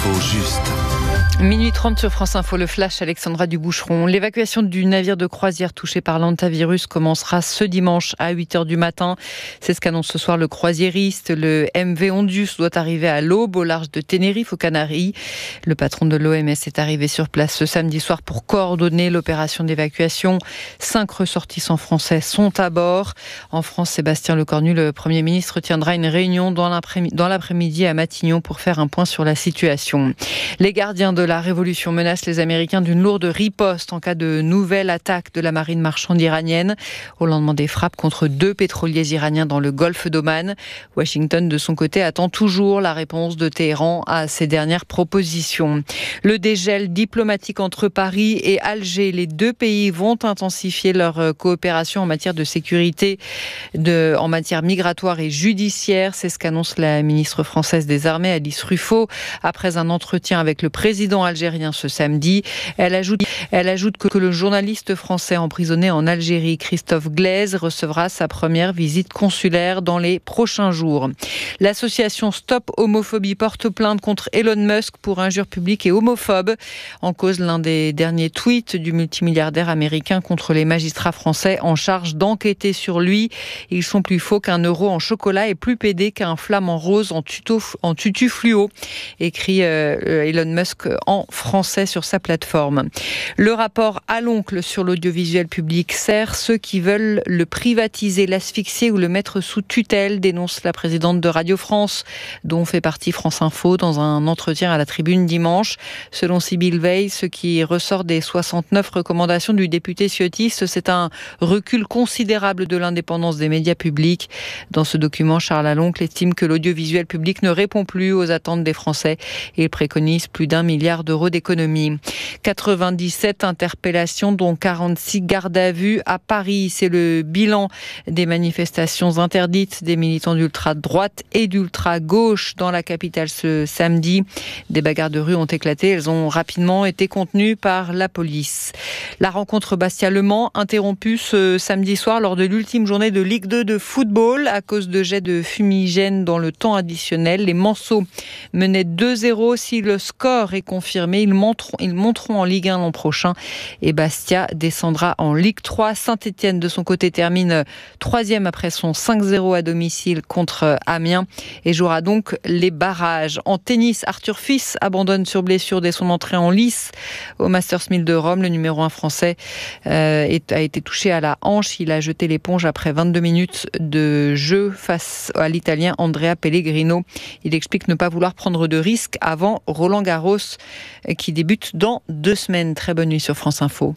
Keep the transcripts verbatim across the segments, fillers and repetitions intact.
L'info juste. Minuit trente sur France Info, le flash, Alexandra Duboucheron. L'évacuation du navire de croisière touché par l'hantavirus commencera ce dimanche à huit heures du matin. C'est ce qu'annonce ce soir le croisiériste. Le M V Ondus doit arriver à l'aube au large de Tenerife, aux Canaries. Le patron de l'O M S est arrivé sur place ce samedi soir pour coordonner l'opération d'évacuation. Cinq ressortissants français sont à bord. En France, Sébastien Lecornu, le Premier ministre, tiendra une réunion dans l'après-midi, dans l'après-midi à Matignon pour faire un point sur la situation. Les gardiens de la Révolution menace les Américains d'une lourde riposte en cas de nouvelle attaque de la marine marchande iranienne au lendemain des frappes contre deux pétroliers iraniens dans le golfe d'Oman. Washington, de son côté, attend toujours la réponse de Téhéran à ces dernières propositions. Le dégel diplomatique entre Paris et Alger. Les deux pays vont intensifier leur coopération en matière de sécurité, de, en matière migratoire et judiciaire. C'est ce qu'annonce la ministre française des Armées, Alice Ruffo, après un entretien avec le président algérien ce samedi. Elle ajoute, elle ajoute que, que le journaliste français emprisonné en Algérie, Christophe Glaise, recevra sa première visite consulaire dans les prochains jours. L'association Stop Homophobie porte plainte contre Elon Musk pour injures publiques et homophobes. En cause, l'un des derniers tweets du multimilliardaire américain contre les magistrats français en charge d'enquêter sur lui. Ils sont plus faux qu'un euro en chocolat et plus pédés qu'un flamant rose en, tuto, en tutu fluo, écrit euh, Elon Musk en français sur sa plateforme. Le rapport à l'oncle sur l'audiovisuel public sert ceux qui veulent le privatiser, l'asphyxier ou le mettre sous tutelle, dénonce la présidente de Radio France, dont fait partie France Info dans un entretien à la Tribune dimanche. Selon Sybille Veil, ce qui ressort des soixante-neuf recommandations du député ciotiste, c'est un recul considérable de l'indépendance des médias publics. Dans ce document, Charles Aloncle estime que l'audiovisuel public ne répond plus aux attentes des Français et il préconise plus d'un milliard d'euros d'économie. quatre-vingt-dix-sept interpellations, dont quarante-six gardes à vue à Paris. C'est le bilan des manifestations interdites des militants d'ultra-droite et d'ultra-gauche dans la capitale ce samedi. Des bagarres de rue ont éclaté. Elles ont rapidement été contenues par la police. La rencontre Bastia-Le Mans interrompue ce samedi soir lors de l'ultime journée de Ligue deux de football à cause de jets de fumigène dans le temps additionnel. Les Manceaux menaient deux zéro. Si le score est confirmé, ils monteront, ils monteront en Ligue un l'an prochain et Bastia descendra en Ligue trois. Saint-Etienne, de son côté, termine troisième après son cinq zéro à domicile contre Amiens et jouera donc les barrages. En tennis, Arthur Fils abandonne sur blessure dès son entrée en lice au Masters mille de Rome. Le numéro un français euh, est, a été touché à la hanche. Il a jeté l'éponge après vingt-deux minutes de jeu face à l'Italien Andrea Pellegrino. Il explique ne pas vouloir prendre de risques avant Roland Garros qui débute dans deux semaines. Très bonne nuit sur France Info.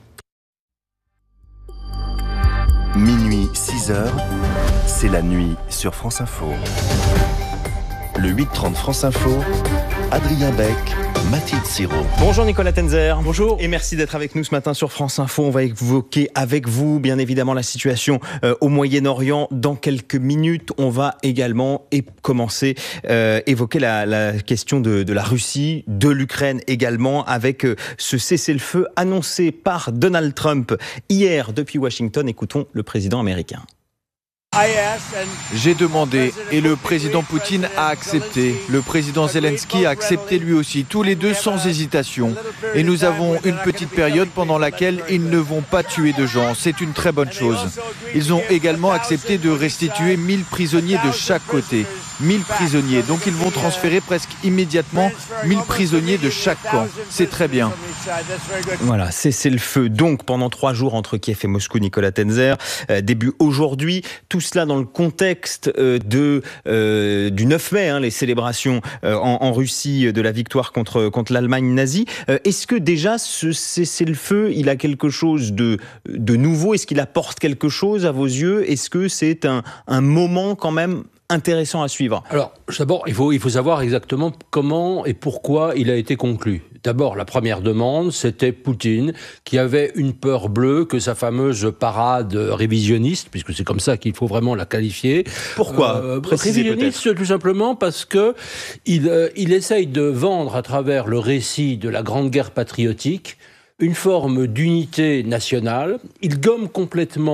Minuit, six heures, c'est la nuit sur France Info. Le huit trente France Info, Adrien Beck, Mathilde Siro. Bonjour Nicolas Tenzer. Bonjour. Et merci d'être avec nous ce matin sur France Info. On va évoquer avec vous, bien évidemment, la situation euh, au Moyen-Orient. Dans quelques minutes, on va également é- commencer euh, évoquer la, la question de, de la Russie, de l'Ukraine également, avec euh, ce cessez-le-feu annoncé par Donald Trump hier depuis Washington. Écoutons le président américain. J'ai demandé et le président Poutine a accepté. Le président Zelensky a accepté lui aussi, tous les deux sans hésitation. Et nous avons une petite période pendant laquelle ils ne vont pas tuer de gens. C'est une très bonne chose. Ils ont également accepté de restituer mille prisonniers de chaque côté. mille prisonniers. Donc ils vont transférer presque immédiatement mille prisonniers de chaque camp. C'est très bien. Voilà, cessez-le-feu donc pendant trois jours entre Kiev et Moscou, Nicolas Tenzer. Euh, début aujourd'hui. Tout cela dans le contexte euh, de, euh, du neuf mai, hein, les célébrations euh, en, en Russie de la victoire contre, contre l'Allemagne nazie. Euh, est-ce que déjà ce cessez-le-feu, il a quelque chose de, de nouveau? Est-ce qu'il apporte quelque chose à vos yeux? Est-ce que c'est un, un moment quand même intéressant à suivre? Alors, d'abord, il faut, il faut savoir exactement comment et pourquoi il a été conclu. D'abord, la première demande, c'était Poutine, qui avait une peur bleue que sa fameuse parade révisionniste, puisque c'est comme ça qu'il faut vraiment la qualifier. Pourquoi euh, Révisionniste, peut-être. Tout simplement parce que il, euh, il essaye de vendre à travers le récit de la Grande Guerre patriotique une forme d'unité nationale. Il gomme complètement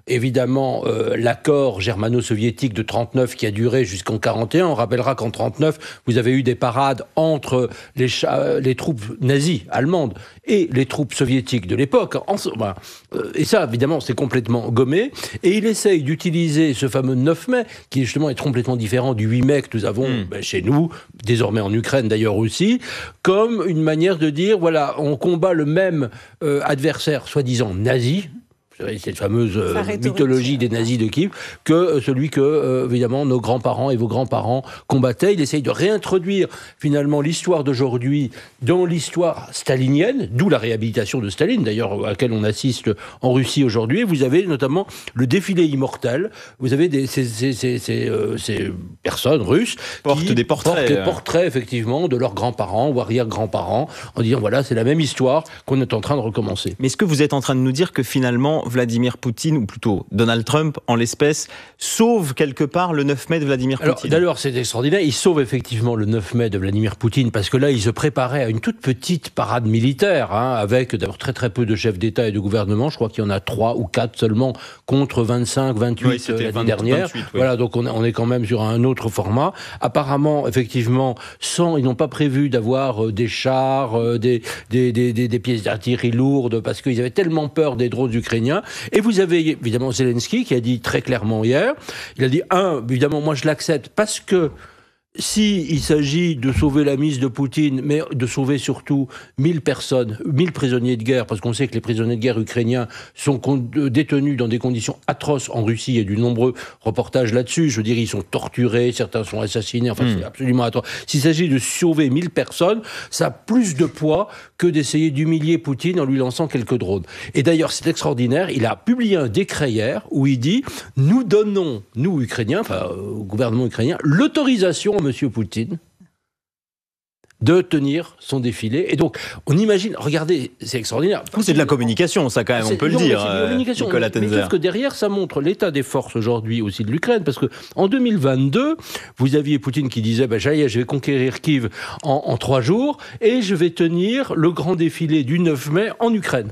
évidemment euh, l'accord germano-soviétique de trente-neuf qui a duré jusqu'en quarante et un. On rappellera qu'en trente-neuf, vous avez eu des parades entre les, cha- les troupes nazies allemandes et les troupes soviétiques de l'époque. En, ben, euh, et ça, évidemment, c'est complètement gommé. Et il essaye d'utiliser ce fameux neuf mai, qui justement est complètement différent du huit mai que nous avons mmh. ben, chez nous, désormais en Ukraine d'ailleurs aussi, comme une manière de dire, voilà, on combat le même euh, adversaire soi-disant nazi, cette fameuse euh, mythologie des nazis de Kiev, que euh, celui que, euh, évidemment, nos grands-parents et vos grands-parents combattaient. Il essaye de réintroduire, finalement, l'histoire d'aujourd'hui dans l'histoire stalinienne, d'où la réhabilitation de Staline, d'ailleurs, à laquelle on assiste en Russie aujourd'hui. Vous avez notamment le défilé immortel. Vous avez des, ces, ces, ces, ces, euh, ces personnes russes portent qui des portraits, portent des portraits, effectivement, de leurs grands-parents ou arrière-grands-parents, en disant, voilà, c'est la même histoire qu'on est en train de recommencer. Mais est-ce que vous êtes en train de nous dire que, finalement, Vladimir Poutine, ou plutôt Donald Trump, en l'espèce, sauve quelque part le neuf mai de Vladimir Alors, Poutine? D'ailleurs, c'est extraordinaire. Il sauve effectivement le neuf mai de Vladimir Poutine, parce que là, il se préparait à une toute petite parade militaire, hein, avec d'abord très très peu de chefs d'État et de gouvernement. Je crois qu'il y en a trois ou quatre seulement, contre vingt-cinq, vingt-huit oui, l'année vingt, dernière. vingt-huit, oui. Voilà, donc on, on est quand même sur un autre format. Apparemment, effectivement, sans, ils n'ont pas prévu d'avoir euh, des chars, euh, des, des, des, des, des pièces d'artillerie lourdes, parce qu'ils avaient tellement peur des drones ukrainiens. Et vous avez évidemment Zelensky qui a dit très clairement hier, il a dit, un, évidemment, moi je l'accepte parce que si il s'agit de sauver la mise de Poutine, mais de sauver surtout mille personnes, mille prisonniers de guerre, parce qu'on sait que les prisonniers de guerre ukrainiens sont con- détenus dans des conditions atroces en Russie, il y a de nombreux reportages là-dessus, je veux dire, ils sont torturés, certains sont assassinés, enfin mmh. c'est absolument atroce. S'il s'agit de sauver mille personnes, ça a plus de poids que d'essayer d'humilier Poutine en lui lançant quelques drones. Et d'ailleurs, c'est extraordinaire, il a publié un décret hier où il dit, nous donnons, nous Ukrainiens, enfin au gouvernement ukrainien, l'autorisation Monsieur Poutine de tenir son défilé. Et donc, on imagine, regardez, c'est extraordinaire. C'est de la communication, ça quand même, on peut le dire, euh, Nicolas Tenzer. Mais sauf que derrière, ça montre l'état des forces aujourd'hui aussi de l'Ukraine, parce que en deux mille vingt-deux, vous aviez Poutine qui disait, ben, je vais conquérir Kiev en, en trois jours, et je vais tenir le grand défilé du neuf mai en Ukraine,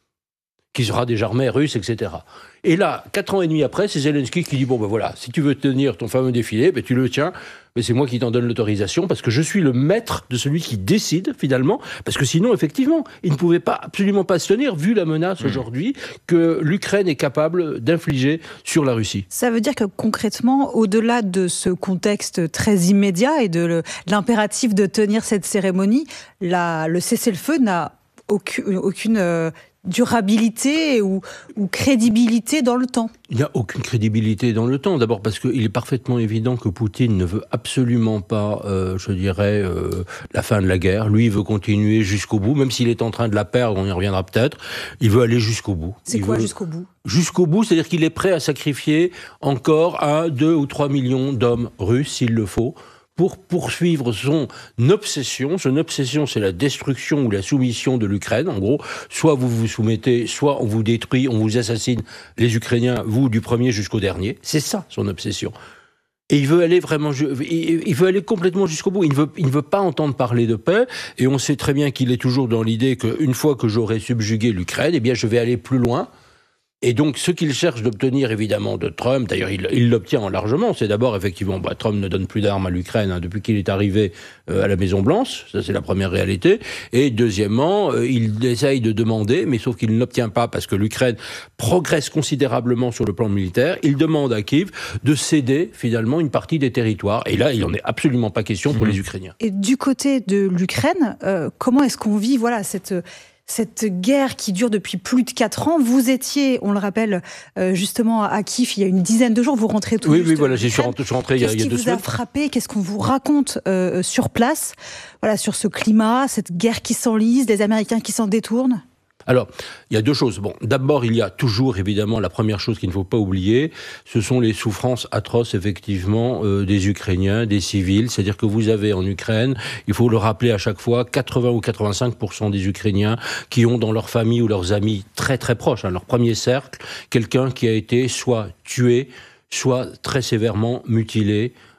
qui sera des armées russes, et cetera. Et là, quatre ans et demi après, c'est Zelensky qui dit, bon ben voilà, si tu veux tenir ton fameux défilé, ben tu le tiens, mais c'est moi qui t'en donne l'autorisation, parce que je suis le maître de celui qui décide, finalement, parce que sinon, effectivement, il ne pouvait pas, absolument pas se tenir, vu la menace mmh. aujourd'hui que l'Ukraine est capable d'infliger sur la Russie. Ça veut dire que concrètement, au-delà de ce contexte très immédiat et de le, l'impératif de tenir cette cérémonie, la, le cessez-le-feu n'a aucune... aucune euh, durabilité ou, ou crédibilité dans le temps? Il n'y a aucune crédibilité dans le temps. D'abord parce qu'il est parfaitement évident que Poutine ne veut absolument pas, euh, je dirais, euh, la fin de la guerre. Lui, il veut continuer jusqu'au bout, même s'il est en train de la perdre, on y reviendra peut-être. Il veut aller jusqu'au bout. C'est il quoi veut... jusqu'au bout? Jusqu'au bout, c'est-à-dire qu'il est prêt à sacrifier encore un, deux ou trois millions d'hommes russes, s'il le faut, pour poursuivre son obsession. Son obsession, c'est la destruction ou la soumission de l'Ukraine. En gros, soit vous vous soumettez, soit on vous détruit, on vous assassine, les Ukrainiens, vous du premier jusqu'au dernier. C'est ça, son obsession. Et il veut aller vraiment, il veut aller complètement jusqu'au bout. Il ne veut, il ne veut pas entendre parler de paix. Et on sait très bien qu'il est toujours dans l'idée qu'une fois que j'aurai subjugué l'Ukraine, eh bien, je vais aller plus loin. Et donc, ce qu'il cherche d'obtenir, évidemment, de Trump, d'ailleurs, il, il l'obtient largement, c'est d'abord, effectivement, bah, Trump ne donne plus d'armes à l'Ukraine hein, depuis qu'il est arrivé euh, à la Maison-Blanche, ça c'est la première réalité, et deuxièmement, euh, il essaye de demander, mais sauf qu'il n'obtient pas, parce que l'Ukraine progresse considérablement sur le plan militaire, il demande à Kiev de céder, finalement, une partie des territoires, et là, il n'en est absolument pas question pour mmh. les Ukrainiens. Et du côté de l'Ukraine, euh, comment est-ce qu'on vit, voilà, cette... cette guerre qui dure depuis plus de quatre ans? Vous étiez, on le rappelle, euh, justement à Kiev il y a une dizaine de jours, vous rentrez tout oui, juste. Oui, voilà, je suis rentré, je suis rentré il y a, il y a deux semaines. Qu'est-ce qui vous a frappé? Qu'est-ce qu'on vous raconte euh, sur place, voilà, sur ce climat, cette guerre qui s'enlise, des Américains qui s'en détournent? Alors, il y a deux choses. Bon, d'abord, il y a toujours, évidemment, la première chose qu'il ne faut pas oublier, ce sont les souffrances atroces, effectivement, euh, des Ukrainiens, des civils. C'est-à-dire que vous avez en Ukraine, il faut le rappeler à chaque fois, quatre-vingts ou quatre-vingt-cinq pour cent des Ukrainiens qui ont dans leur famille ou leurs amis très très proches, hein, leur premier cercle, quelqu'un qui a été soit tué, soit très sévèrement mutilé,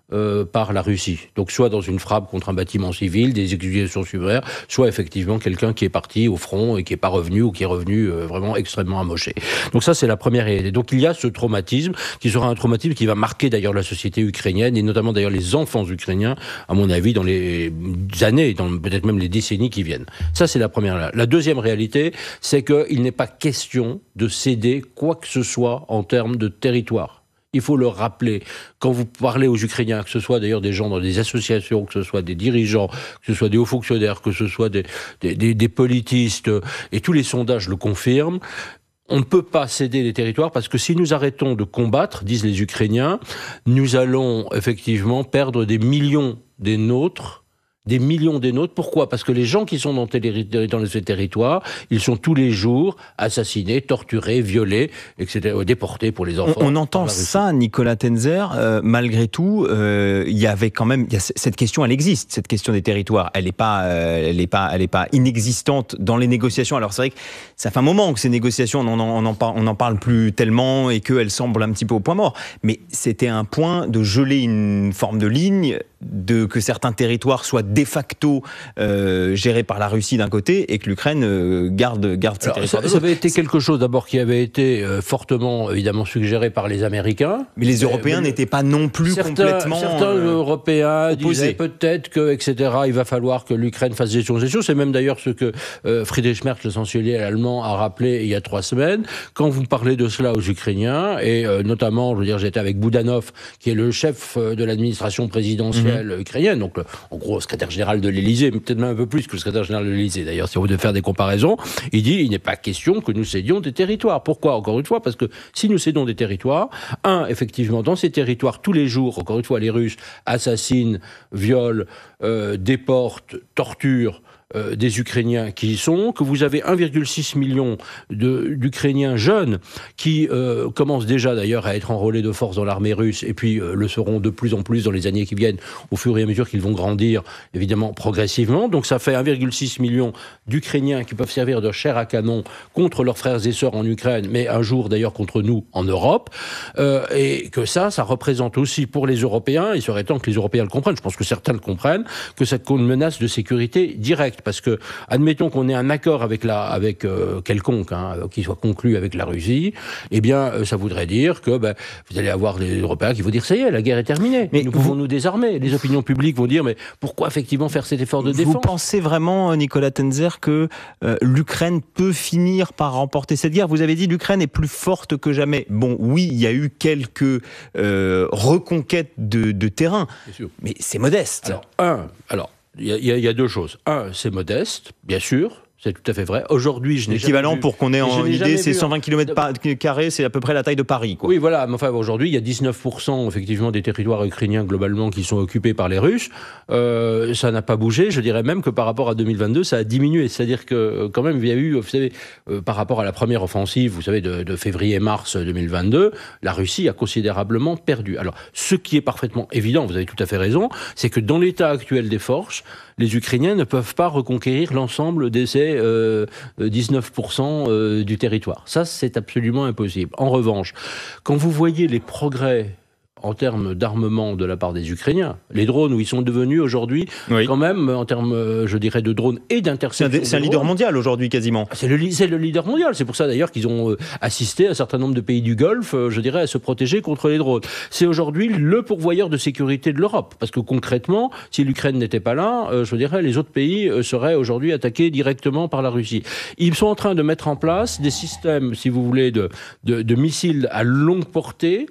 Euh, par la Russie. Donc soit dans une frappe contre un bâtiment civil, des exécutions sommaires, soit effectivement quelqu'un qui est parti au front et qui n'est pas revenu ou qui est revenu euh, vraiment extrêmement amoché. Donc ça, c'est la première réalité. Donc il y a ce traumatisme qui sera un traumatisme qui va marquer d'ailleurs la société ukrainienne et notamment d'ailleurs les enfants ukrainiens, à mon avis, dans les années, dans peut-être même les décennies qui viennent. Ça, c'est la première. La deuxième réalité, c'est qu'il n'est pas question de céder quoi que ce soit en termes de territoire. Il faut le rappeler. Quand vous parlez aux Ukrainiens, que ce soit d'ailleurs des gens dans des associations, que ce soit des dirigeants, que ce soit des hauts fonctionnaires, que ce soit des, des, des, des politistes, et tous les sondages le confirment, on ne peut pas céder les territoires parce que si nous arrêtons de combattre, disent les Ukrainiens, nous allons effectivement perdre des millions des nôtres, des millions des nôtres. Pourquoi ? Parce que les gens qui sont dans, dans ces territoires, ils sont tous les jours assassinés, torturés, violés, et cetera, déportés pour les enfants. On, on entend ça, Nicolas Tenzer. Euh, malgré tout, euh, il y avait quand même, il y a, cette question, elle existe, cette question des territoires. Elle n'est pas, euh, elle est pas, elle est pas inexistante dans les négociations. Alors c'est vrai que ça fait un moment que ces négociations, on en, on en, on en parle plus tellement et qu'elles semblent un petit peu au point mort. Mais c'était un point de geler une forme de ligne, de que certains territoires soient de facto euh, gérés par la Russie d'un côté et que l'Ukraine euh, garde, garde ses Alors, territoires ça, de ça avait été quelque chose d'abord qui avait été euh, fortement évidemment suggéré par les Américains. Mais les Européens euh, n'étaient pas non plus certains, complètement Certains euh, Européens opposés. Disaient peut-être que, et cetera, il va falloir que l'Ukraine fasse des concessions. C'est même d'ailleurs ce que euh, Friedrich Merz, le chancelier allemand, a rappelé il y a trois semaines. Quand vous parlez de cela aux Ukrainiens, et euh, notamment, je veux dire, j'étais avec Boudanov, qui est le chef euh, de l'administration présidentielle mmh. ukrainienne, donc le, en gros, secrétaire général de l'Élysée, peut-être même un peu plus que le secrétaire général de l'Élysée, d'ailleurs, si on veut faire des comparaisons, il dit il n'est pas question que nous cédions des territoires. Pourquoi ? Encore une fois, parce que si nous cédons des territoires, un, effectivement, dans ces territoires, tous les jours, encore une fois, les Russes assassinent, violent, euh, déportent, torturent, Euh, des Ukrainiens qui y sont, que vous avez un virgule six million de, d'Ukrainiens jeunes qui euh, commencent déjà d'ailleurs à être enrôlés de force dans l'armée russe et puis euh, le seront de plus en plus dans les années qui viennent au fur et à mesure qu'ils vont grandir, évidemment progressivement. Donc ça fait un virgule six million d'Ukrainiens qui peuvent servir de chair à canon contre leurs frères et sœurs en Ukraine, mais un jour d'ailleurs contre nous en Europe. Euh, et que ça, ça représente aussi pour les Européens, il serait temps que les Européens le comprennent, je pense que certains le comprennent, que c'est une menace de sécurité directe. Parce que, admettons qu'on ait un accord avec la, avec euh, quelconque, hein, qui soit conclu avec la Russie, eh bien, euh, ça voudrait dire que ben, vous allez avoir des Européens qui vont dire ça y est, la guerre est terminée. Mais nous vous... pouvons nous désarmer. Les opinions publiques vont dire mais pourquoi effectivement faire cet effort de vous défense ? Vous pensez vraiment, Nicolas Tenzer, que euh, l'Ukraine peut finir par remporter cette guerre ? Vous avez dit l'Ukraine est plus forte que jamais. Bon, oui, il y a eu quelques euh, reconquêtes de, de terrain, mais c'est modeste. Alors, un, alors. Il y, a, il y a deux choses. Un, c'est modeste, bien sûr, c'est tout à fait vrai. Aujourd'hui, je n'ai L'équivalent, jamais vu, pour qu'on ait en idée, c'est cent vingt kilomètres carrés, c'est à peu près la taille de Paris, quoi. Oui, voilà. Mais enfin, aujourd'hui, il y a dix-neuf pour cent effectivement des territoires ukrainiens globalement qui sont occupés par les Russes. Euh, ça n'a pas bougé. Je dirais même que par rapport à deux mille vingt-deux, ça a diminué. C'est-à-dire que quand même, il y a eu, vous savez, euh, par rapport à la première offensive, vous savez, de, de février-mars deux mille vingt-deux, la Russie a considérablement perdu. Alors, ce qui est parfaitement évident, vous avez tout à fait raison, c'est que dans l'état actuel des forces, les Ukrainiens ne peuvent pas reconquérir l'ensemble de ces euh, dix-neuf pour cent euh, du territoire. Ça, c'est absolument impossible. En revanche, quand vous voyez les progrès en termes d'armement de la part des Ukrainiens, les drones où ils sont devenus aujourd'hui, oui. quand même, en termes, je dirais, de drones et d'interception. C'est un, c'est un leader mondial aujourd'hui, quasiment. C'est le, c'est le leader mondial. C'est pour ça d'ailleurs qu'ils ont assisté un certain nombre de pays du Golfe, je dirais, à se protéger contre les drones. C'est aujourd'hui le pourvoyeur de sécurité de l'Europe. Parce que concrètement, si l'Ukraine n'était pas là, je dirais, les autres pays seraient aujourd'hui attaqués directement par la Russie. Ils sont en train de mettre en place des systèmes, si vous voulez, de, de, de missiles à longue portée,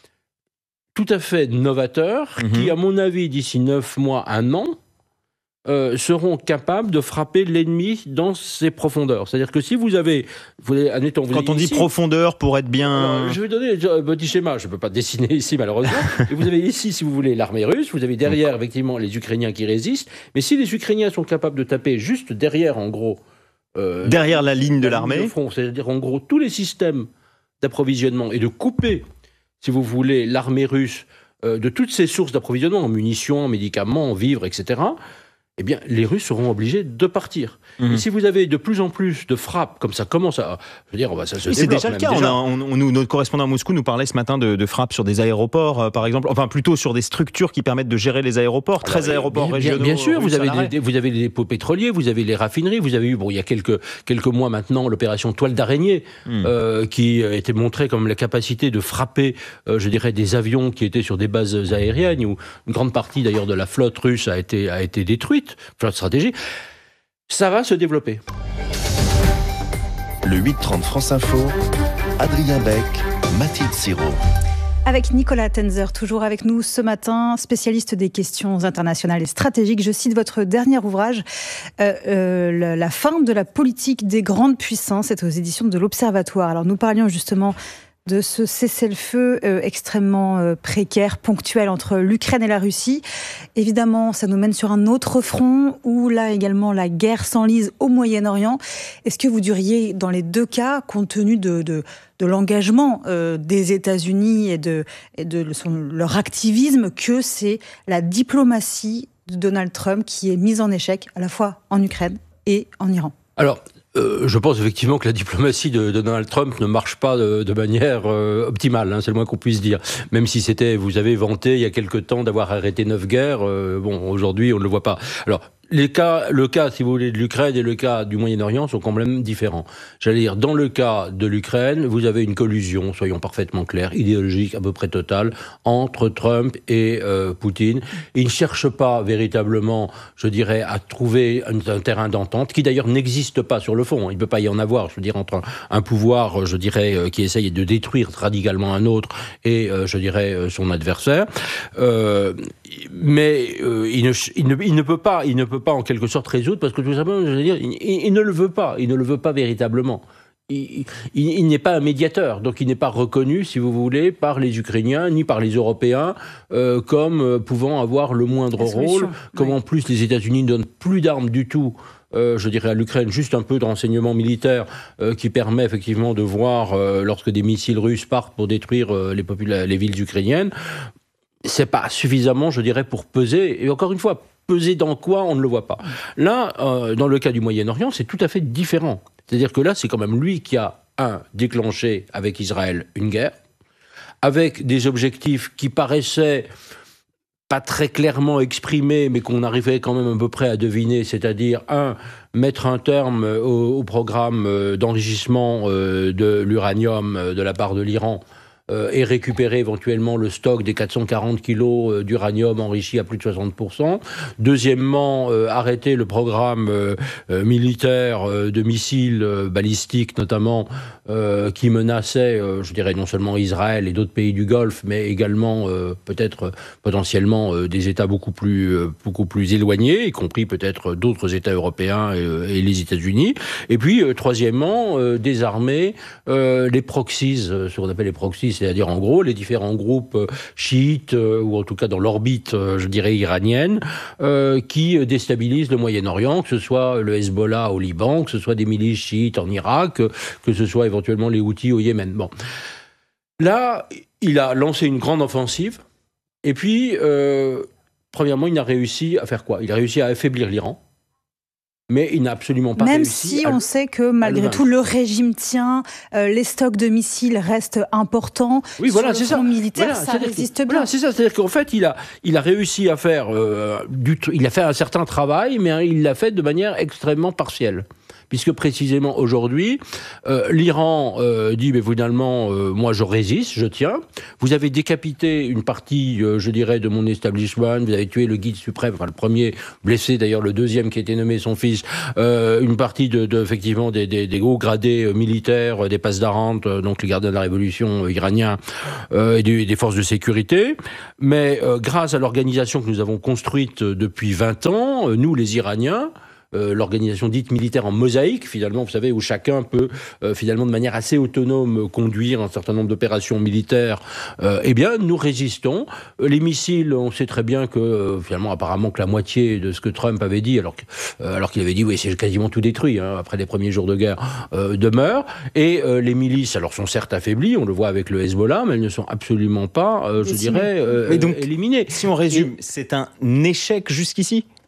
tout à fait novateurs, mmh. qui, à mon avis, d'ici neuf mois, un an, euh, seront capables de frapper l'ennemi dans ses profondeurs. C'est-à-dire que si vous avez... Vous avez admettons, vous Quand on dit ici, profondeur, pour être bien... Alors, je vais donner un petit schéma, je ne peux pas dessiner ici, malheureusement. Et vous avez ici, si vous voulez, l'armée russe, vous avez derrière, effectivement, les Ukrainiens qui résistent, mais si les Ukrainiens sont capables de taper juste derrière, en gros... Euh, derrière la ligne de l'armée, de front, c'est-à-dire, en gros, tous les systèmes d'approvisionnement et de couper... si vous voulez, l'armée russe, euh, de toutes ses sources d'approvisionnement, en munitions, en médicaments, en vivres, et cetera, eh bien, les Russes seront obligés de partir. Mmh. Et si vous avez de plus en plus de frappes, comme ça commence à... Je veux dire, ça se oui, développe. C'est déjà le cas. Déjà. On a, on, on, notre correspondant à Moscou nous parlait ce matin de, de frappes sur des aéroports, euh, par exemple. Enfin, plutôt sur des structures qui permettent de gérer les aéroports. Alors, treize aéroports bien, régionaux. Bien sûr, vous avez, des, vous avez les dépôts pétroliers, vous avez les raffineries, vous avez eu, bon, il y a quelques, quelques mois maintenant, l'opération Toile d'araignée, mmh. euh, qui était montrée comme la capacité de frapper, euh, je dirais, des avions qui étaient sur des bases aériennes, où une grande partie d'ailleurs de la flotte russe a été, a été détruite, flotte stratégique. Ça va se développer. Le huit trente France Info, Adrien Beck, Mathilde Siro. Avec Nicolas Tenzer, toujours avec nous ce matin, spécialiste des questions internationales et stratégiques. Je cite votre dernier ouvrage, euh, euh, La fin de la politique des grandes puissances. C'est aux éditions de l'Observatoire. Alors nous parlions justement de ce cessez-le-feu euh, extrêmement euh, précaire, ponctuel entre l'Ukraine et la Russie. Évidemment, ça nous mène sur un autre front où là également la guerre s'enlise au Moyen-Orient. Est-ce que vous diriez, dans les deux cas, compte tenu de, de, de l'engagement euh, des États-Unis et de, et de son, leur activisme, que c'est la diplomatie de Donald Trump qui est mise en échec à la fois en Ukraine et en Iran? Alors, Euh, je pense effectivement que la diplomatie de, de Donald Trump ne marche pas de, de manière euh, optimale, hein, c'est le moins qu'on puisse dire. Même si c'était, vous avez vanté il y a quelque temps d'avoir arrêté neuf guerres, euh, bon, aujourd'hui on ne le voit pas. Alors, les cas, le cas, si vous voulez, de l'Ukraine et le cas du Moyen-Orient sont quand même différents. J'allais dire, dans le cas de l'Ukraine, vous avez une collusion, soyons parfaitement clairs, idéologique à peu près totale, entre Trump et euh, Poutine. Ils ne cherchent pas véritablement, je dirais, à trouver un, un terrain d'entente, qui d'ailleurs n'existe pas sur le fond. Il ne peut pas y en avoir, je veux dire, entre un, un pouvoir, je dirais, euh, qui essaye de détruire radicalement un autre et, euh, je dirais, euh, son adversaire. Euh, mais euh, il, ne, il, ne, il ne peut pas, il ne peut pas en quelque sorte résoudre, parce que tout simplement, je veux dire, il, il, il ne le veut pas, il ne le veut pas véritablement. Il, il, il n'est pas un médiateur, donc il n'est pas reconnu, si vous voulez, par les Ukrainiens ni par les Européens euh, comme euh, pouvant avoir le moindre rôle, comme oui. En plus les États-Unis ne donnent plus d'armes du tout. Euh, je dirais à l'Ukraine, juste un peu de renseignement militaire euh, qui permet effectivement de voir euh, lorsque des missiles russes partent pour détruire euh, les, popula- les villes ukrainiennes. C'est pas suffisamment, je dirais, pour peser. Et encore une fois, peser dans quoi, on ne le voit pas. Là, euh, dans le cas du Moyen-Orient, c'est tout à fait différent. C'est-à-dire que là, c'est quand même lui qui a, un, déclenché avec Israël une guerre, avec des objectifs qui paraissaient pas très clairement exprimés, mais qu'on arrivait quand même à peu près à deviner, c'est-à-dire, un, mettre un terme au, au programme d'enrichissement de l'uranium de la part de l'Iran, Euh, et récupérer éventuellement le stock des quatre cent quarante kilos euh, d'uranium enrichi à plus de soixante pour cent. Deuxièmement, euh, arrêter le programme euh, euh, militaire euh, de missiles euh, balistiques notamment, euh, qui menaçait, euh, je dirais, non seulement Israël et d'autres pays du Golfe, mais également euh, peut-être euh, potentiellement euh, des États beaucoup plus, euh, beaucoup plus éloignés, y compris peut-être d'autres États européens et, euh, et les États-Unis. Et puis, euh, troisièmement, euh, désarmer euh, les proxies, euh, ce qu'on appelle les proxies, c'est-à-dire en gros les différents groupes chiites, euh, ou en tout cas dans l'orbite, euh, je dirais, iranienne, euh, qui déstabilisent le Moyen-Orient, que ce soit le Hezbollah au Liban, que ce soit des milices chiites en Irak, que ce soit éventuellement les Houthis au Yémen. Bon. Là, il a lancé une grande offensive, et puis, euh, premièrement, il a réussi à faire quoi? Il a réussi à affaiblir l'Iran. Mais il n'a absolument pas Même réussi. Même si on à... sait que malgré tout le régime tient, euh, les stocks de missiles restent importants. Oui, voilà, sur le c'est front ça. militaire, voilà, ça résiste bien. Voilà, c'est ça. C'est-à-dire qu'en fait, il a, il a réussi à faire euh, du, il a fait un certain travail, mais il l'a fait de manière extrêmement partielle. Puisque précisément aujourd'hui, euh, l'Iran euh, dit, mais finalement, euh, moi je résiste, je tiens. Vous avez décapité une partie, euh, je dirais, de mon establishment. Vous avez tué le guide suprême, enfin le premier, blessé d'ailleurs le deuxième qui a été nommé son fils. Euh, une partie de, de effectivement des, des, des hauts gradés euh, militaires, euh, des pasdarantes, euh, donc les gardiens de la révolution euh, iraniens euh, et des, des forces de sécurité. Mais euh, grâce à l'organisation que nous avons construite euh, depuis vingt ans, euh, nous les Iraniens, Euh, l'organisation dite militaire en mosaïque, finalement, vous savez, où chacun peut, euh, finalement, de manière assez autonome, conduire un certain nombre d'opérations militaires, euh, eh bien, nous résistons. Euh, les missiles, on sait très bien que, euh, finalement, apparemment, que la moitié de ce que Trump avait dit, alors, que, euh, alors qu'il avait dit, oui, c'est quasiment tout détruit, hein, après les premiers jours de guerre, euh, demeure. Et euh, les milices, alors, sont certes affaiblies, on le voit avec le Hezbollah, mais elles ne sont absolument pas, euh, je dirais, euh, mais donc, éliminées. Si on résume, Et... c'est un échec jusqu'ici ?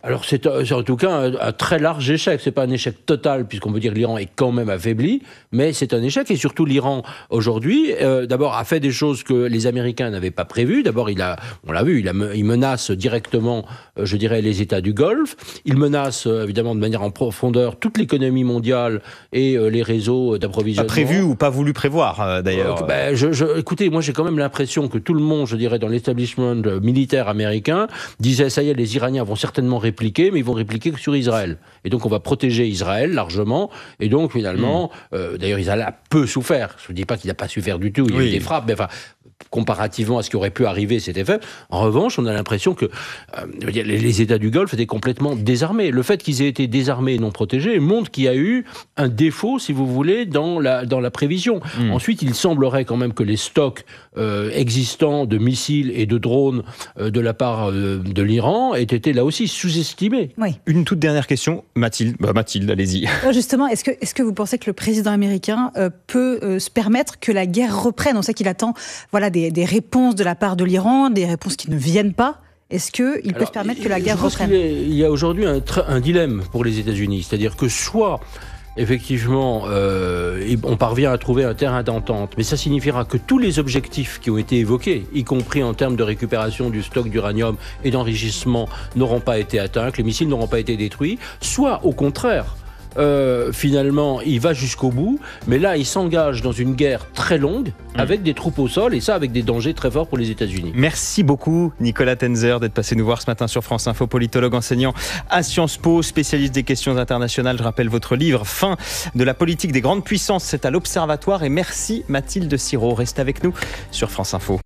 Alors c'est, c'est en tout cas un, un très large échec. C'est pas un échec total puisqu'on peut dire que l'Iran est quand même affaibli, mais c'est un échec et surtout l'Iran aujourd'hui, euh, d'abord a fait des choses que les Américains n'avaient pas prévues. D'abord il a, on l'a vu, il, a, il menace directement, euh, je dirais, les États du Golfe. Il menace euh, évidemment de manière en profondeur toute l'économie mondiale et euh, les réseaux d'approvisionnement. Pas prévu ou pas voulu prévoir euh, d'ailleurs. Euh, ben, je, je, écoutez, moi j'ai quand même l'impression que tout le monde, je dirais, dans l'establishment militaire américain disait ça y est, les Iraniens vont certainement répliquer, mais ils vont répliquer que sur Israël. Et donc on va protéger Israël largement. Et donc finalement, mmh. euh, d'ailleurs Israël a peu souffert. Je ne dis pas qu'il n'a pas souffert du tout. Il y a oui. eu des frappes, mais enfin, comparativement à ce qui aurait pu arriver, c'était fait. En revanche, on a l'impression que euh, les, les États du Golfe étaient complètement désarmés. Le fait qu'ils aient été désarmés et non protégés montre qu'il y a eu un défaut, si vous voulez, dans la, dans la prévision. Mmh. Ensuite, il semblerait quand même que les stocks euh, existants de missiles et de drones euh, de la part euh, de l'Iran aient été là aussi sous-estimés. Oui. Une toute dernière question, Mathilde. Bah, Mathilde, allez-y. Justement, est-ce que, est-ce que vous pensez que le président américain euh, peut euh, se permettre que la guerre reprenne ? On sait qu'il attend, voilà, Des, des réponses de la part de l'Iran, des réponses qui ne viennent pas. Est-ce qu'il peut Alors, se permettre que la guerre reprenne ? Il y a aujourd'hui un, un dilemme pour les États-Unis. C'est-à-dire que soit, effectivement, euh, on parvient à trouver un terrain d'entente, mais ça signifiera que tous les objectifs qui ont été évoqués, y compris en termes de récupération du stock d'uranium et d'enrichissement, n'auront pas été atteints, que les missiles n'auront pas été détruits, soit, au contraire, Euh, finalement, il va jusqu'au bout, mais là, il s'engage dans une guerre très longue, mmh. avec des troupes au sol, et ça, avec des dangers très forts pour les États-Unis. Merci beaucoup, Nicolas Tenzer, d'être passé nous voir ce matin sur France Info, politologue enseignant à Sciences Po, spécialiste des questions internationales. Je rappelle votre livre, Fin de la politique des grandes puissances, c'est à l'Observatoire, et merci Mathilde Sirot. Reste avec nous sur France Info.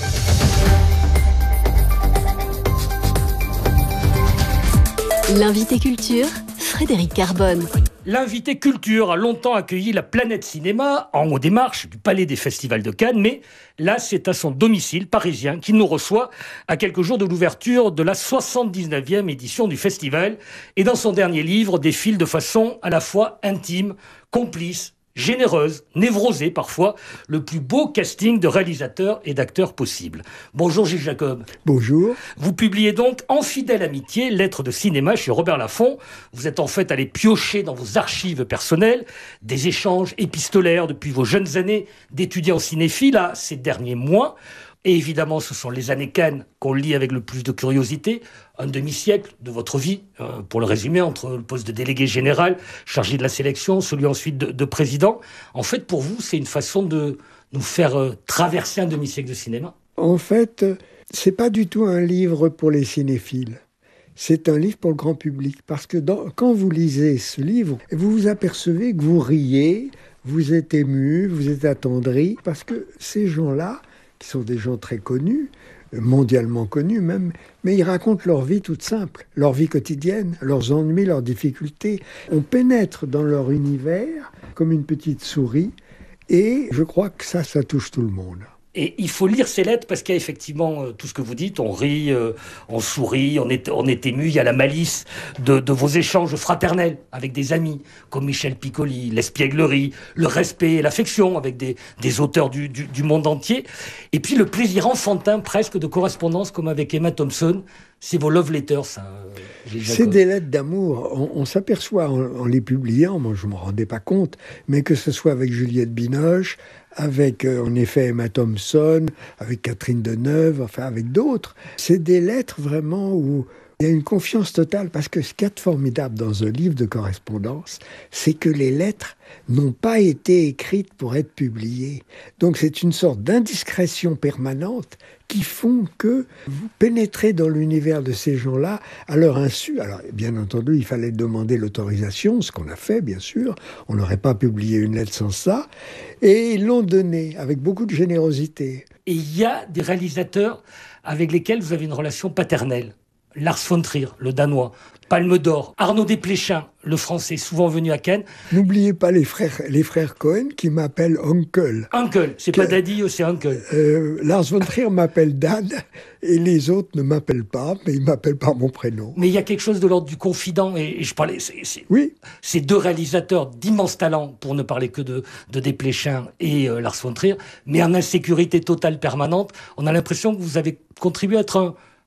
L'invité culture, Frédéric Carbone. L'invité culture a longtemps accueilli la Planète Cinéma en haut des marches du Palais des Festivals de Cannes, mais là, c'est à son domicile parisien qu'il nous reçoit à quelques jours de l'ouverture de la soixante-dix-neuvième édition du festival. Et dans son dernier livre, défile de façon à la fois intime, complice, généreuse, névrosée parfois, le plus beau casting de réalisateurs et d'acteurs possible. Bonjour Gilles Jacob. Bonjour. Vous publiez donc En fidèle amitié, lettres de cinéma chez Robert Laffont. Vous êtes en fait allé piocher dans vos archives personnelles des échanges épistolaires depuis vos jeunes années d'étudiants cinéphiles à ces derniers mois. Et évidemment, ce sont les années Cannes qu'on lit avec le plus de curiosité. Un demi-siècle de votre vie, euh, pour le résumer, entre le poste de délégué général, chargé de la sélection, celui ensuite de, de président. En fait, pour vous, c'est une façon de nous faire euh, traverser un demi-siècle de cinéma. En fait, c'est pas du tout un livre pour les cinéphiles. C'est un livre pour le grand public. Parce que dans, quand vous lisez ce livre, vous vous apercevez que vous riez, vous êtes ému, vous êtes attendri, parce que ces gens-là, qui sont des gens très connus, mondialement connus même, mais ils racontent leur vie toute simple, leur vie quotidienne, leurs ennuis, leurs difficultés. On pénètre dans leur univers comme une petite souris, et je crois que ça, ça touche tout le monde. Et il faut lire ces lettres parce qu'il y a effectivement euh, tout ce que vous dites, on rit, euh, on sourit, on est, on est ému, il y a la malice de, de vos échanges fraternels avec des amis comme Michel Piccoli, l'espièglerie, le respect et l'affection avec des, des auteurs du, du, du monde entier, et puis le plaisir enfantin presque de correspondance comme avec Emma Thompson. C'est vos love letters, ça. Euh, c'est des lettres d'amour. On, on s'aperçoit en, en les publiant, moi je ne me rendais pas compte, mais que ce soit avec Juliette Binoche, avec euh, en effet Emma Thompson, avec Catherine Deneuve, enfin avec d'autres. C'est des lettres vraiment où il y a une confiance totale, parce que ce qu'il y a de formidable dans un livre de correspondance, c'est que les lettres n'ont pas été écrites pour être publiées. Donc c'est une sorte d'indiscrétion permanente qui font que vous pénétrez dans l'univers de ces gens-là à leur insu. Alors, bien entendu, il fallait demander l'autorisation, ce qu'on a fait, bien sûr. On n'aurait pas publié une lettre sans ça. Et ils l'ont donné avec beaucoup de générosité. Et il y a des réalisateurs avec lesquels vous avez une relation paternelle. Lars von Trier, le Danois, Palme d'Or, Arnaud Desplechin, le Français, souvent venu à Cannes. N'oubliez pas les frères, les frères Cohen qui m'appellent Uncle. Uncle, c'est que, pas Daddy, c'est Uncle. Euh, Lars von Trier m'appelle Dad et les autres ne m'appellent pas, mais ils m'appellent par mon prénom. Mais il y a quelque chose de l'ordre du confident, et, et je parlais... C'est, c'est, oui. Ces deux réalisateurs d'immenses talents, pour ne parler que de, de Desplechin et euh, Lars von Trier, mais en insécurité totale permanente. On a l'impression que vous avez contribué à être un...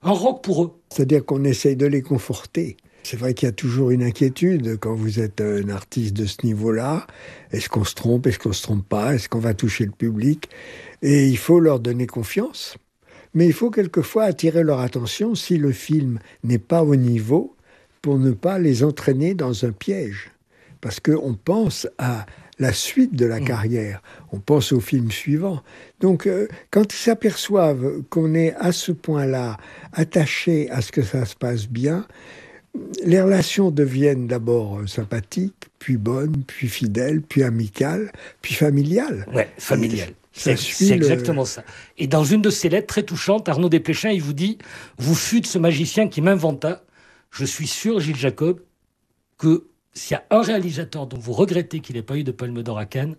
un roc pour eux. C'est-à-dire qu'on essaye de les conforter. C'est vrai qu'il y a toujours une inquiétude quand vous êtes un artiste de ce niveau-là. Est-ce qu'on se trompe? Est-ce qu'on ne se trompe pas? Est-ce qu'on va toucher le public? Et il faut leur donner confiance. Mais il faut quelquefois attirer leur attention si le film n'est pas au niveau pour ne pas les entraîner dans un piège. Parce qu'on pense à la suite de la mmh. carrière. On pense au film suivant. Donc, euh, quand ils s'aperçoivent qu'on est à ce point-là attaché à ce que ça se passe bien, les relations deviennent d'abord sympathiques, puis bonnes, puis fidèles, puis amicales, puis familiales. Ouais, familiales. C'est, c'est exactement le... ça. Et dans une de ses lettres très touchantes, Arnaud Desplechin, il vous dit « Vous fûtes ce magicien qui m'inventa. Je suis sûr, Gilles Jacob, que s'il y a un réalisateur dont vous regrettez qu'il n'ait pas eu de Palme d'Or à Cannes,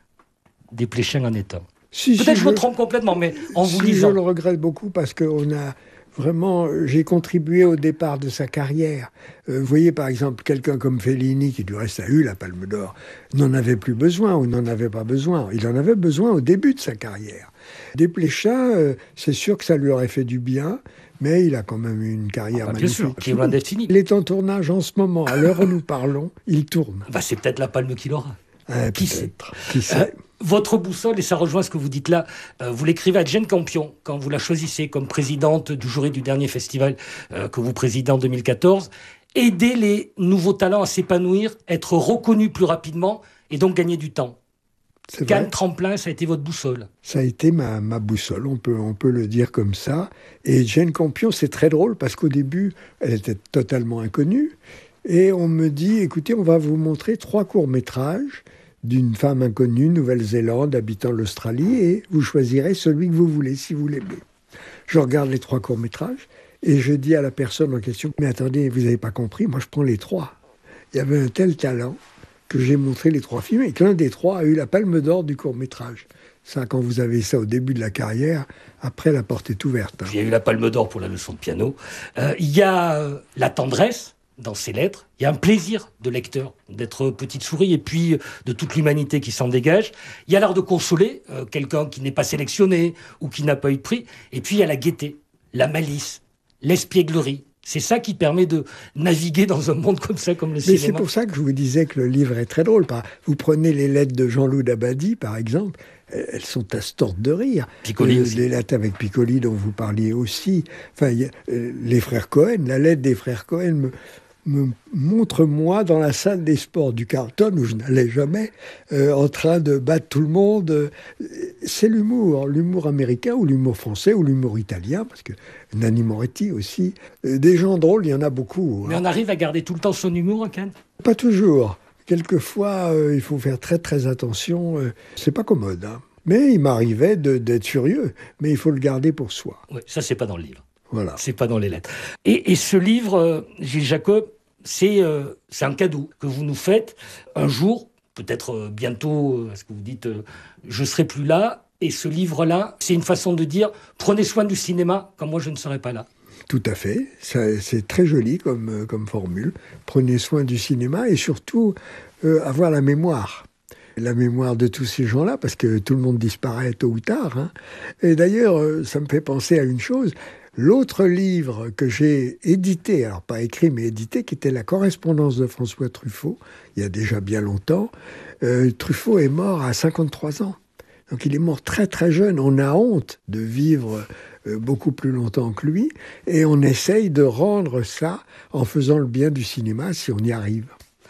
Desplechin en est un. » Si, Peut-être si je me trompe complètement, mais en vous si lisant... Je le regrette beaucoup parce qu'on a... Vraiment, j'ai contribué au départ de sa carrière. Euh, vous voyez, par exemple, quelqu'un comme Fellini, qui du reste a eu la Palme d'Or, n'en avait plus besoin ou n'en avait pas besoin. Il en avait besoin au début de sa carrière. Desplechin, euh, c'est sûr que ça lui aurait fait du bien, mais il a quand même eu une carrière ah bah, magnifique. Bien sûr, qui est loin d'être fini. Il est en tournage en ce moment. À l'heure où nous parlons, il tourne. Bah, c'est peut-être la palme qu'il aura. Euh, qui sait, qui sait. Euh, Votre boussole, et ça rejoint ce que vous dites là, euh, vous l'écrivez à Jane Campion, quand vous la choisissez comme présidente du jury du dernier festival euh, que vous présidez en deux mille quatorze. Aider les nouveaux talents à s'épanouir, être reconnus plus rapidement et donc gagner du temps. C'est Cannes vrai. Tremplin, ça a été votre boussole. Ça a été ma, ma boussole, on peut, on peut le dire comme ça. Et Jane Campion, c'est très drôle parce qu'au début, elle était totalement inconnue. Et on me dit, écoutez, on va vous montrer trois courts-métrages d'une femme inconnue, Nouvelle-Zélande, habitant l'Australie, et vous choisirez celui que vous voulez, si vous l'aimez. Je regarde les trois courts-métrages, et je dis à la personne en question, mais attendez, vous n'avez pas compris, moi je prends les trois. Il y avait un tel talent que j'ai montré les trois films, et que l'un des trois a eu la Palme d'Or du court-métrage. Ça, quand vous avez ça au début de la carrière, après la porte est ouverte. Hein. Il y a eu la Palme d'Or pour la leçon de piano. Euh, il y a euh, la tendresse dans ces lettres. Il y a un plaisir de lecteur d'être petite souris et puis de toute l'humanité qui s'en dégage. Il y a l'art de consoler euh, quelqu'un qui n'est pas sélectionné ou qui n'a pas eu de prix. Et puis il y a la gaieté, la malice, l'espièglerie. C'est ça qui permet de naviguer dans un monde comme ça, comme le cinéma. Mais c'est pour ça que je vous disais que le livre est très drôle. Vous prenez les lettres de Jean-Loup Dabadi, par exemple, elles sont à se tordre de rire. Piccoli euh, aussi. Les lettres avec Piccoli dont vous parliez aussi. Enfin, y a, euh, les frères Cohen, la lettre des frères Cohen me, me montre moi dans la salle des sports du Carlton, où je n'allais jamais, euh, en train de battre tout le monde. C'est l'humour, l'humour américain ou l'humour français ou l'humour italien, parce que Nanni Moretti aussi. Euh, des gens drôles, il y en a beaucoup. Mais hein. on arrive à garder tout le temps son humour, Cannes ? Pas toujours. Quelquefois, euh, il faut faire très très attention. Euh, c'est pas commode, hein. Mais il m'arrivait de, d'être furieux. Mais il faut le garder pour soi. Oui, ça, c'est pas dans le livre. Voilà. C'est pas dans les lettres. Et, et ce livre, euh, Gilles Jacob, c'est, euh, c'est un cadeau que vous nous faites un jour, peut-être euh, bientôt, euh, parce que vous dites euh, je serai plus là. Et ce livre-là, c'est une façon de dire prenez soin du cinéma quand moi je ne serai pas là. Tout à fait. Ça, c'est très joli comme, euh, comme formule. Prenez soin du cinéma et surtout euh, avoir la mémoire. La mémoire de tous ces gens-là, parce que tout le monde disparaît tôt ou tard. Hein. Et d'ailleurs, euh, ça me fait penser à une chose. L'autre livre que j'ai édité, alors pas écrit mais édité, qui était La correspondance de François Truffaut, il y a déjà bien longtemps, euh, Truffaut est mort à cinquante-trois ans. Donc il est mort très très jeune. On a honte de vivre euh, beaucoup plus longtemps que lui, et on essaye de rendre ça en faisant le bien du cinéma, si on y arrive.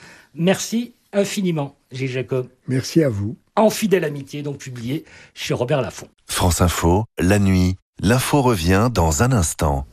Merci infiniment, Gilles Jacob. Merci à vous. En fidèle amitié, donc publié chez Robert Laffont. France Info, la nuit, l'info revient dans un instant.